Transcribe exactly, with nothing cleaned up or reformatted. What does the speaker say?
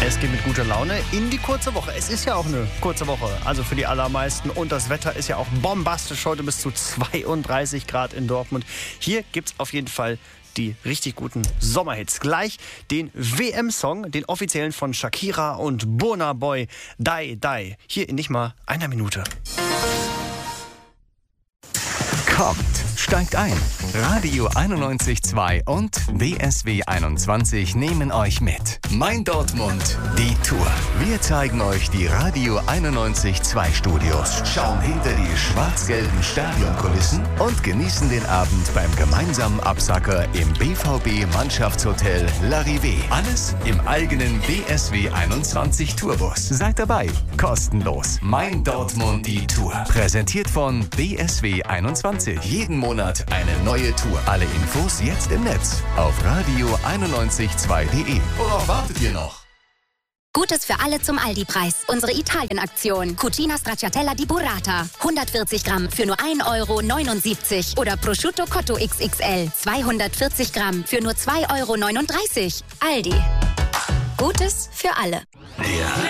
Es geht mit guter Laune in die kurze Woche. Es ist ja auch eine kurze Woche, also für die allermeisten. Und das Wetter ist ja auch bombastisch. Heute bis zu zweiunddreißig Grad in Dortmund. Hier gibt's auf jeden Fall die richtig guten Sommerhits. Gleich den W M-Song, den offiziellen von Shakira und Burna Boy, Die Die. Hier in nicht mal einer Minute. Kommt, steigt ein. Radio einundneunzig Komma zwei und B S W einundzwanzig nehmen euch mit. Mein Dortmund, die Tour. Wir zeigen euch die Radio einundneunzig Komma zwei Studios, schauen hinter die schwarz-gelben Stadionkulissen und genießen den Abend beim gemeinsamen Absacker im B V B-Mannschaftshotel L'Arrivée. Alles im eigenen B S W einundzwanzig Tourbus. Seid dabei, kostenlos. Mein Dortmund, die Tour. Präsentiert von B S W einundzwanzig. Jeden Monat eine neue Tour. Alle Infos jetzt im Netz auf radio einundneunzig Komma zwei punkt de. Worauf wartet ihr noch? Gutes für alle zum Aldi-Preis. Unsere Italien-Aktion. Cucina Stracciatella di Burrata. hundertvierzig Gramm für nur ein Euro neunundsiebzig. Oder Prosciutto Cotto X X L. zweihundertvierzig Gramm für nur zwei Euro neununddreißig. Aldi. Gutes für alle. Ja.